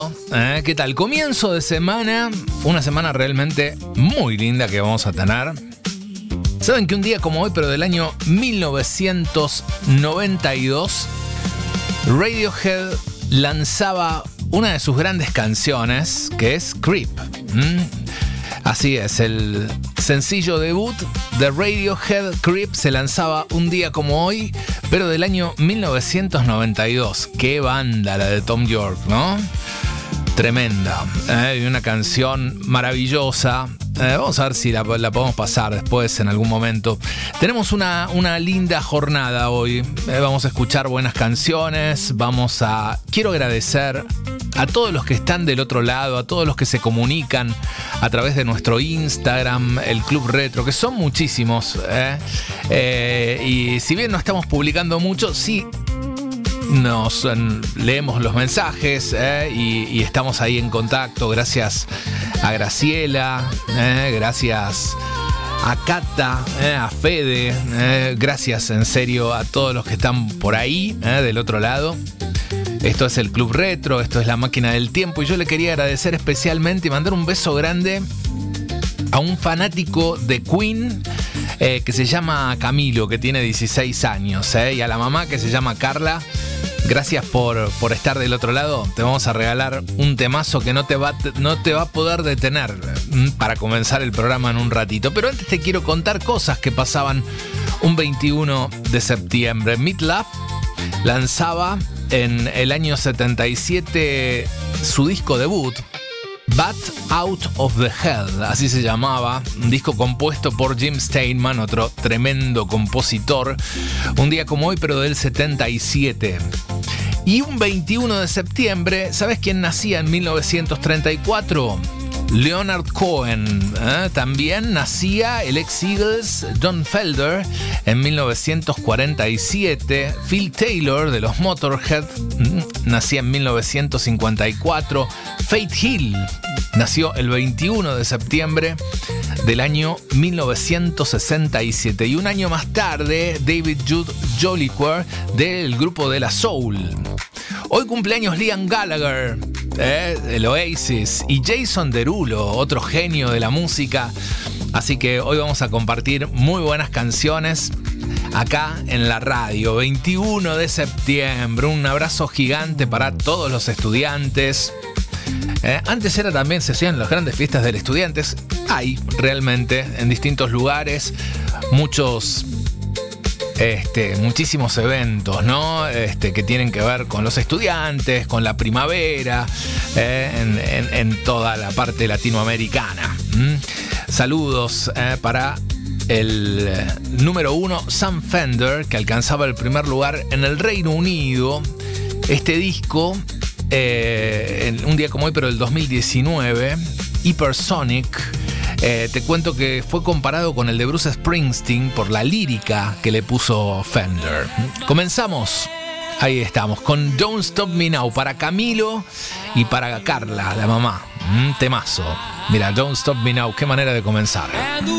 ¿Qué tal? Comienzo de semana, una semana realmente muy linda que vamos a tener. Saben que un día como hoy, pero del año 1992, Radiohead lanzaba una de sus grandes canciones, que es Creep. Así es, el sencillo debut de Radiohead, Creep, se lanzaba un día como hoy, pero del año 1992. Qué banda la de Thom Yorke, ¿no? Tremenda, y una canción maravillosa. Vamos a ver si la podemos pasar después en algún momento. Tenemos una linda jornada hoy. Vamos a escuchar buenas canciones. Quiero agradecer a todos los que están del otro lado, a todos los que se comunican a través de nuestro Instagram, el Club Retro, que son muchísimos. Y si bien no estamos publicando mucho, sí nos leemos los mensajes y estamos ahí en contacto. Gracias a Graciela, gracias a Cata, a Fede, gracias en serio a todos los que están por ahí del otro lado. Esto es el Club Retro, esto es la máquina del tiempo, y yo le quería agradecer especialmente y mandar un beso grande a un fanático de Queen que se llama Camilo, que tiene 16 años, y a la mamá que se llama Carla. Gracias por estar del otro lado. Te vamos a regalar un temazo que no te va a poder detener para comenzar el programa en un ratito. Pero antes te quiero contar cosas que pasaban un 21 de septiembre. Meat Loaf lanzaba en el año 77 su disco debut, Bat Out of the Hell, así se llamaba, un disco compuesto por Jim Steinman, otro tremendo compositor, un día como hoy, pero del 77. Y un 21 de septiembre, ¿sabes quién nacía en 1934? Leonard Cohen. También nacía el ex Eagles Don Felder en 1947. Phil Taylor de los Motorhead nacía en 1954. Faith Hill nació el 21 de septiembre del año 1967. Y un año más tarde, David Jude Jolicoeur del grupo de la Soul. Hoy cumpleaños Liam Gallagher, el Oasis, y Jason Derulo, otro genio de la música. Así que hoy vamos a compartir muy buenas canciones acá en la radio. 21 de septiembre, un abrazo gigante para todos los estudiantes. Antes también se hacían las grandes fiestas de los estudiantes. Hay realmente en distintos lugares muchísimos eventos, ¿no? Que tienen que ver con los estudiantes, con la primavera, en toda la parte latinoamericana. Saludos para el número 1, Sam Fender, que alcanzaba el primer lugar en el Reino Unido. Este disco, en un día como hoy, pero del 2019, Hypersonic. Te cuento que fue comparado con el de Bruce Springsteen por la lírica que le puso Fender. Comenzamos. Ahí estamos con Don't Stop Me Now para Camilo y para Carla, la mamá. Temazo. Mira, Don't Stop Me Now, qué manera de comenzar.